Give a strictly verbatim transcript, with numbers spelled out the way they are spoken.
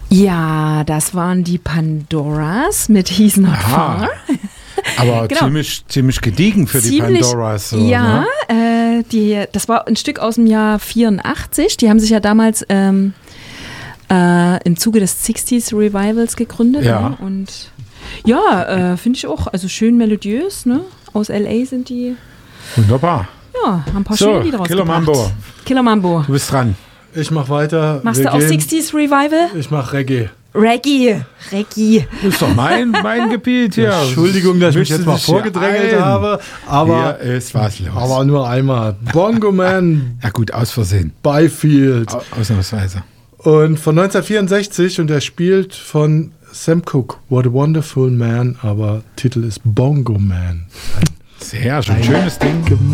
Ja, das waren die Pandoras mit He's Not Far. Aber genau. ziemlich, ziemlich gediegen für ziemlich, die Pandoras. So, ja, ne? äh, die, das war ein Stück aus dem Jahr vierundachtzig. Die haben sich ja damals ähm, äh, im Zuge des sechziger Revivals gegründet. Ja. Ne? Und ja, äh, finde ich auch. Also schön melodiös. Ne? Aus L A sind die. Wunderbar. Ja, haben ein paar So, schöne Lieder Killer rausgebracht. Mambo. Killer Mambo. Du bist dran. Ich mach weiter. Machst Wir du auch gehen- sechziger Revival? Ich mach Reggae. Reggae. Reggae. Das ist doch mein, mein Gebiet hier. Entschuldigung, dass ich mich Mischst jetzt du mal dich hier vorgedrängelt ein? habe, aber, Hier ist was los. aber nur einmal. Bongo Man, ja gut, aus Versehen. Byfield. Au- Ausnahmsweise. Und von neunzehnhundertvierundsechzig und er spielt von Sam Cooke. What a Wonderful Man, aber Titel ist Bongo Man. Sehr schön. Schönes Ding.